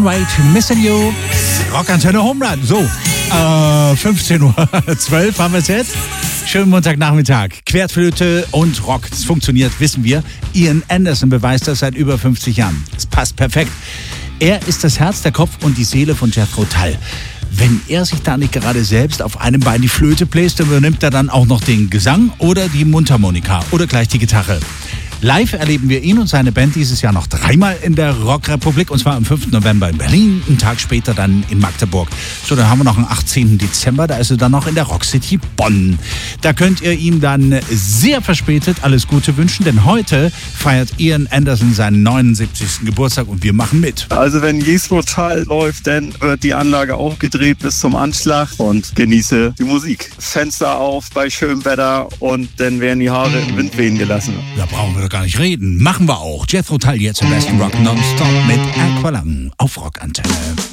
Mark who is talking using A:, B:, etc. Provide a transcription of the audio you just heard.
A: John Waite, Missing You, Rockantenne Home Run. So, 15:12 Uhr haben wir es jetzt. Schönen Montagnachmittag. Querflöte und Rock. Das funktioniert, wissen wir. Ian Anderson beweist das seit über 50 Jahren. Es passt perfekt. Er ist das Herz, der Kopf und die Seele von Jethro Tull. Wenn er sich da nicht gerade selbst auf einem Bein die Flöte bläst, dann übernimmt er dann auch noch den Gesang oder die Mundharmonika oder gleich die Gitarre. Live erleben wir ihn und seine Band dieses Jahr noch 3-mal in der Rockrepublik, und zwar am 5. November in Berlin, einen Tag später dann in Magdeburg. So, dann haben wir noch am 18. Dezember, da ist er dann noch in der Rockcity Bonn. Da könnt ihr ihm dann sehr verspätet alles Gute wünschen, denn heute feiert Ian Anderson seinen 79. Geburtstag und wir machen mit.
B: Also wenn Jethro Tull läuft, dann wird die Anlage aufgedreht bis zum Anschlag und genieße die Musik. Fenster auf bei schönem Wetter und dann werden die Haare im Wind wehen gelassen.
A: Da brauchen wir doch gar nicht reden. Machen wir auch. Jethro Tull jetzt im besten Rock nonstop mit Aqualung auf Rockantenne.